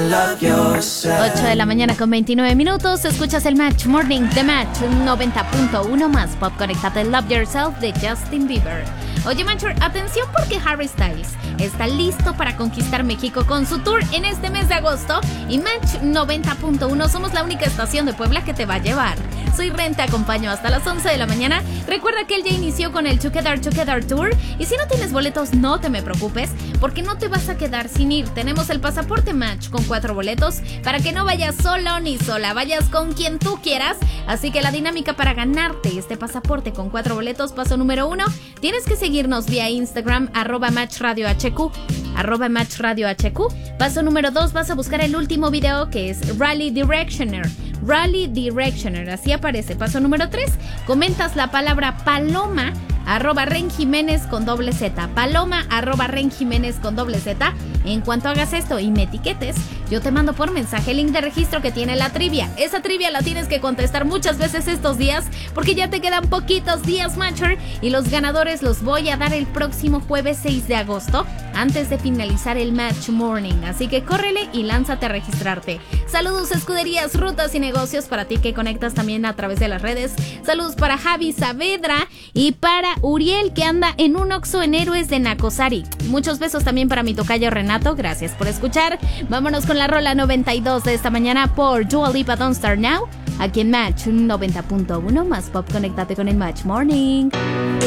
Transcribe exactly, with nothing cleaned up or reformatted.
love yourself. ocho de la mañana con veintinueve minutos. Escuchas el Match Morning de Match noventa punto uno más Pop. Conéctate Love Yourself de Justin Bieber. Oye, Matcher, atención porque Harry Styles está listo para conquistar México con su tour en este mes de agosto. Y Match noventa punto uno somos la única estación de Puebla que te va a llevar. Soy Ren, te acompaño hasta las once de la mañana. Recuerda que él ya inició con el Together Together Tour. Y si no tienes boletos, no te me preocupes, porque no te vas a quedar sin ir. Tenemos el pasaporte Match con cuatro boletos para que no vayas solo ni sola, vayas con quien tú quieras. Así que la dinámica para ganarte este pasaporte con cuatro boletos, paso número uno, tienes que seguirnos vía Instagram, arroba Match Radio H Q, arroba Match Radio H Q. Paso número dos, vas a buscar el último video que es Rally Directioner. Rally Directioner, así aparece. Paso número tres, comentas la palabra paloma, arroba Ren Jiménez con doble Z. Paloma, arroba Ren Jiménez con doble Z. En cuanto hagas esto y me etiquetes, yo te mando por mensaje el link de registro que tiene la trivia. Esa trivia la tienes que contestar muchas veces estos días, porque ya te quedan poquitos días, Matcher, y los ganadores los voy a dar el próximo jueves seis de agosto, antes de finalizar el Match Morning. Así que córrele y lánzate a registrarte. Saludos, escuderías, rutas y negocios para ti que conectas también a través de las redes. Saludos para Javi Saavedra y para Uriel, que anda en un Oxxo en Héroes de Nacosari. Muchos besos también para mi tocayo Renato, gracias por escuchar. Vámonos con la rola noventa y dos de esta mañana por Dua Lipa, Don't Start Now, aquí en Match noventa punto uno más Pop. Conéctate con el Match Morning.